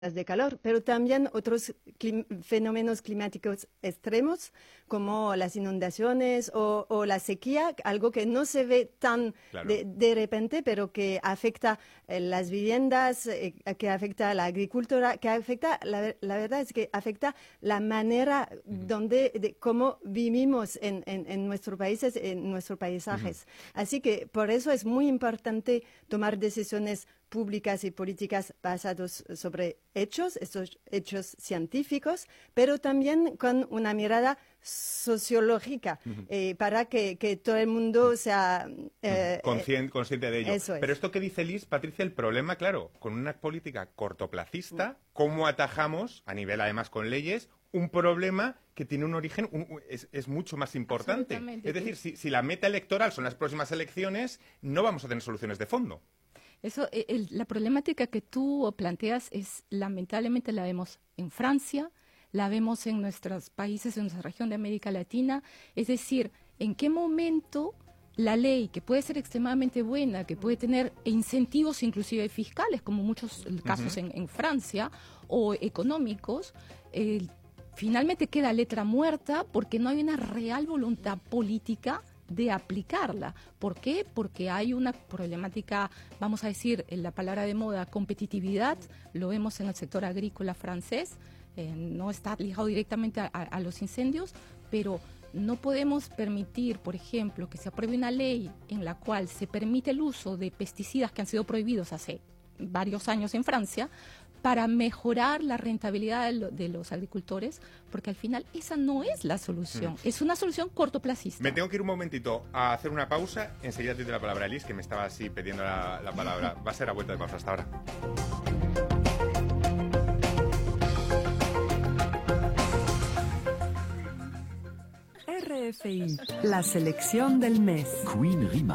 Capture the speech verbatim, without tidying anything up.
de calor, pero también otros clim- fenómenos climáticos extremos, como las inundaciones o, o la sequía, algo que no se ve tan Claro. de, de repente, pero que afecta eh, las viviendas, eh, que afecta la agricultura, que afecta, la, la verdad es que afecta la manera Ujú. donde, de cómo vivimos en, en, en nuestros países, en nuestros paisajes. Así que por eso es muy importante tomar decisiones públicas y políticas basadas sobre hechos, estos hechos científicos, pero también con una mirada sociológica, eh, para que, que todo el mundo sea eh, Conscien- consciente de ello. eso es. Pero esto que dice Liz, Patricia, el problema, claro, con una política cortoplacista, ¿cómo atajamos, a nivel además con leyes, un problema que tiene un origen, un- un- es, es mucho más importante? Absolutamente. Es decir, si, si la meta electoral son las próximas elecciones, no vamos a tener soluciones de fondo. Eso, eh, el- la problemática que tú planteas es, lamentablemente, la vemos en Francia, la vemos en nuestros países, en nuestra región de América Latina. Es decir, ¿en qué momento la ley, que puede ser extremadamente buena, que puede tener incentivos inclusive fiscales, como muchos casos en, en Francia, o económicos, eh, finalmente queda letra muerta porque no hay una real voluntad política de aplicarla? ¿Por qué? Porque hay una problemática, vamos a decir, en la palabra de moda, competitividad, lo vemos en el sector agrícola francés, eh, no está ligado directamente a, a- a los incendios, pero no podemos permitir, por ejemplo, que se apruebe una ley en la cual se permite el uso de pesticidas que han sido prohibidos hace varios años en Francia, para mejorar la rentabilidad de, lo- de los agricultores, porque al final esa no es la solución, es una solución cortoplacista. Me tengo que ir un momentito a hacer una pausa. Enseguida te doy la palabra a Liz, que me estaba así pidiendo la, la palabra. Va a ser a vuelta de pausa. Hasta ahora. R F I, la selección del mes. Queen Rima.